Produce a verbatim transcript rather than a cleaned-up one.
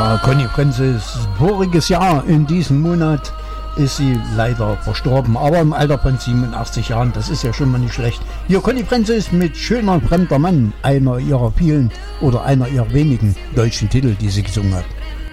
Ja, Conny Frenze ist voriges Jahr in diesem Monat ist sie leider verstorben, aber im Alter von siebenundachtzig Jahren, das ist ja schon mal nicht schlecht. Hier, Conny Frenze ist mit Schöner fremder Mann, einer ihrer vielen oder einer ihrer wenigen deutschen Titel, die sie gesungen hat.